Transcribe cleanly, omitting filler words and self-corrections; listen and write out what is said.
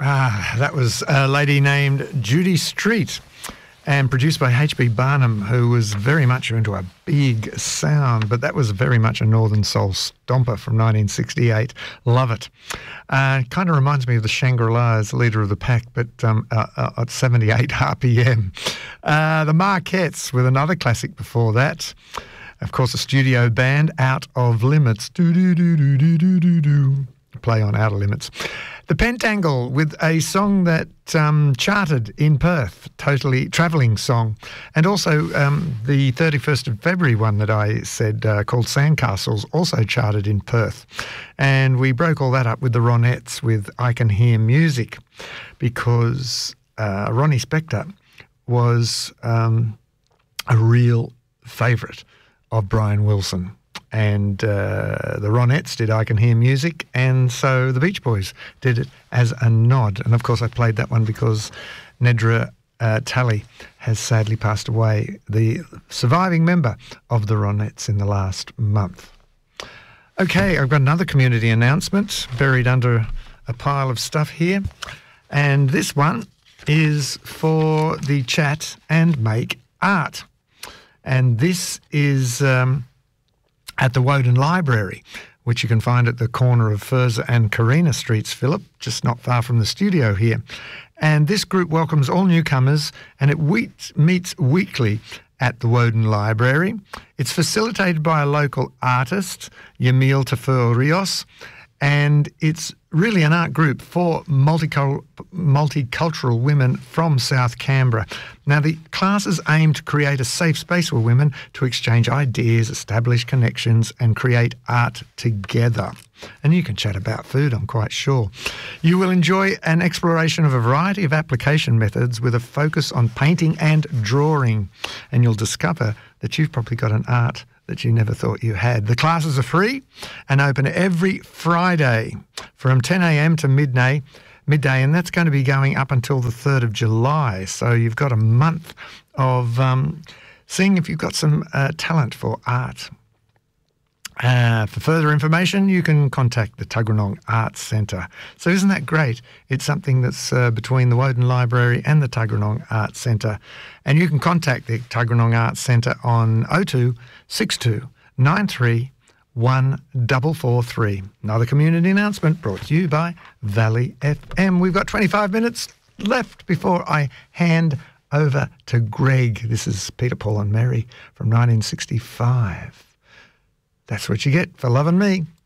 That was a lady named Judy Street and produced by H.B. Barnum, who was very much into a big sound, but that was very much a Northern Soul stomper from 1968. Love it. Kind of reminds me of the Shangri-Las, Leader of the Pack, but at 78 RPM. The Marquettes with another classic before that. Of course, a studio band, Out of Limits. Do-do-do-do-do-do-do. Play on Outer Limits. The Pentangle with a song that charted in Perth, totally travelling song. And also the 31st of February one that I said called Sandcastles also charted in Perth. And we broke all that up with the Ronettes with I Can Hear Music because Ronnie Spector was a real favourite of Brian Wilson. And the Ronettes did I Can Hear Music, and so the Beach Boys did it as a nod. And, of course, I played that one because Nedra Talley has sadly passed away, the surviving member of the Ronettes in the last month. Okay, I've got another community announcement buried under a pile of stuff here, and this one is for the Chat and Make Art. And this is at the Woden Library, which you can find at the corner of Furza and Carina Streets, Phillip, just not far from the studio here. And this group welcomes all newcomers, and it meets weekly at the Woden Library. It's facilitated by a local artist, Yamil Tafur Rios, and it's really an art group for multicultural women from South Canberra. Now, the classes aim to create a safe space for women to exchange ideas, establish connections, and create art together. And you can chat about food, I'm quite sure. You will enjoy an exploration of a variety of application methods with a focus on painting and drawing. And you'll discover that you've probably got an art that you never thought you had. The classes are free and open every Friday from 10 a.m. to midday, and that's going to be going up until the 3rd of July. So you've got a month of seeing if you've got some talent for art. For further information, you can contact the Tuggeranong Arts Centre. So isn't that great? It's something that's between the Woden Library and the Tuggeranong Arts Centre. And you can contact the Tuggeranong Arts Centre on 02 62 93 1443. Another community announcement brought to you by Valley FM. We've got 25 minutes left before I hand over to Greg. This is Peter, Paul and Mary from 1965. That's what you get for loving me.